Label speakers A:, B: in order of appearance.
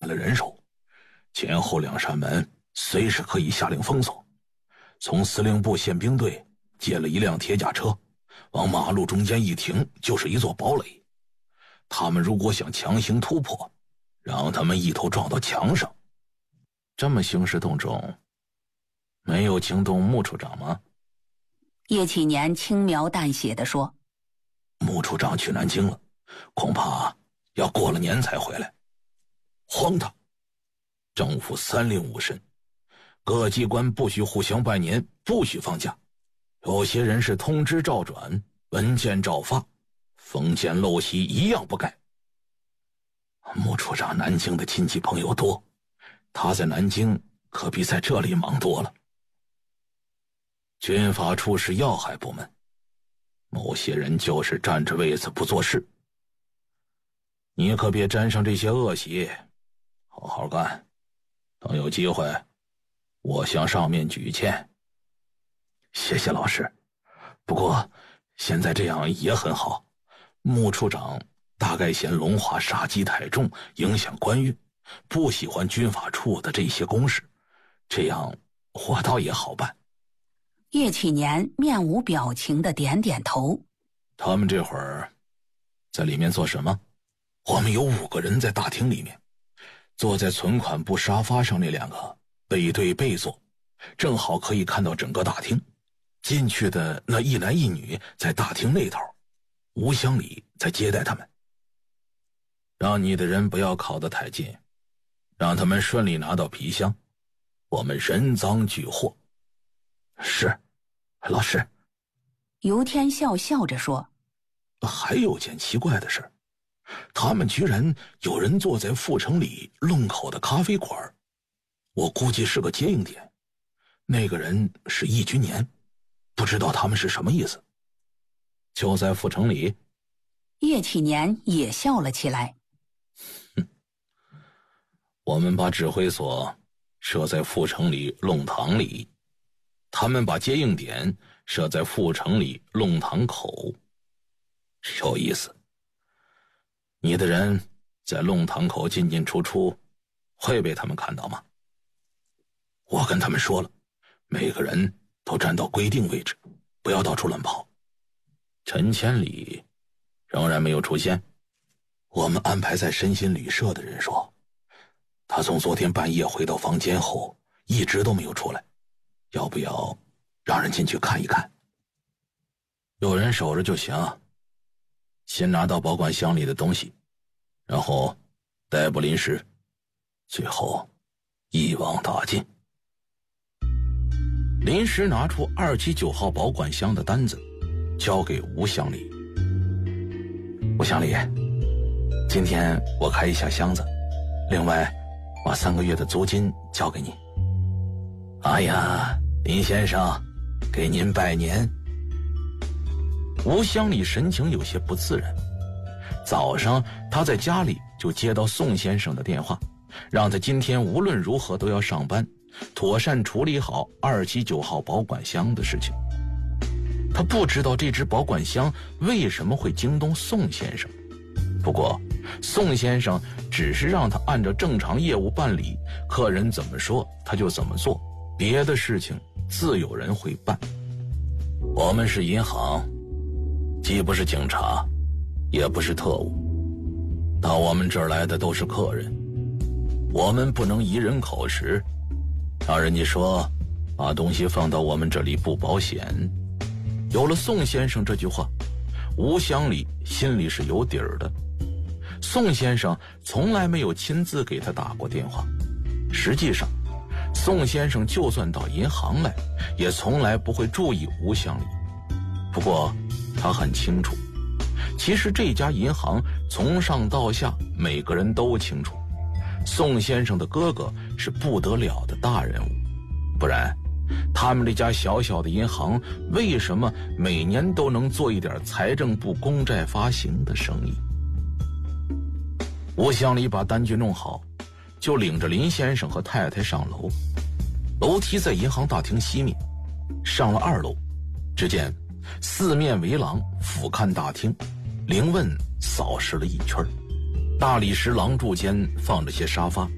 A: 了人手，前后2扇门随时可以下令封锁。从司令部宪兵队借了一辆铁甲车，往马路中间一停就是一座堡垒。他们如果想强行突破，让他们一头撞到墙上。这么兴师动众，没有惊动穆处长吗？
B: 叶启年轻描淡写地说：
A: 穆处长去南京了，恐怕要过了年才回来。荒唐！政府3令5申，各机关不许互相拜年，不许放假。有些人是通知照转，文件照发，封建陋习一样不改。穆处长南京的亲戚朋友多，他在南京可比在这里忙多了。军法处是要害部门，某些人就是占着位子不做事。你可别沾上这些恶习，好好干，等有机会我向上面举荐。谢谢老师，不过现在这样也很好。穆处长大概嫌龙华杀机太重，影响官运，不喜欢军法处的这些公事，这样我倒也好办。
B: 叶启年面无表情地点点头。
A: 他们这会儿在里面做什么？我们有5个人在大厅里面，坐在存款部沙发上那2个背对背坐，正好可以看到整个大厅。进去的那一男一女在大厅那头，吴乡里在接待他们。让你的人不要靠得太近，让他们顺利拿到皮箱，我们人赃俱获。是，老师。
B: 尤天笑笑着说：
A: 还有件奇怪的事，他们居然有人坐在阜成里弄口的咖啡馆，我估计是个接应点。那个人是易军年，不知道他们是什么意思。就在阜成里？
B: 叶启年也笑了起来。
A: 我们把指挥所设在阜成里弄堂里，他们把接应点设在阜成里弄堂口。有意思。你的人在弄堂口进进出出，会被他们看到吗？我跟他们说了，每个人都站到规定位置，不要到处乱跑。陈千里仍然没有出现。我们安排在身心旅社的人说，他从昨天半夜回到房间后一直都没有出来，要不要让人进去看一看？有人守着就行，先拿到保管箱里的东西，然后逮捕临时，最后一网打尽。临时拿出279号保管箱的单子交给吴乡里。吴乡里，今天我开一下箱子，另外把3个月的租金交给你。哎呀，林先生，给您拜年。吴乡里神情有些不自然。早上他在家里就接到宋先生的电话，让他今天无论如何都要上班，妥善处理好279号保管箱的事情。他不知道这只保管箱为什么会惊动宋先生，不过宋先生只是让他按照正常业务办理，客人怎么说他就怎么做，别的事情自有人会办。我们是银行，既不是警察，也不是特务，到我们这儿来的都是客人，我们不能以人口实，让人家说把东西放到我们这里不保险。有了宋先生这句话，吴乡里心里是有底儿的。宋先生从来没有亲自给他打过电话，实际上宋先生就算到银行来，也从来不会注意吴乡里。不过他很清楚，其实这家银行从上到下每个人都清楚，宋先生的哥哥是不得了的大人物，不然他们这家小小的银行为什么每年都能做一点财政部公债发行的生意？吴乡里把单据弄好，就领着林先生和太太上楼。楼梯在银行大厅西面，上了2楼，只见4面围廊俯瞰大厅，林问扫视了一圈。大理石廊柱间放着些沙发，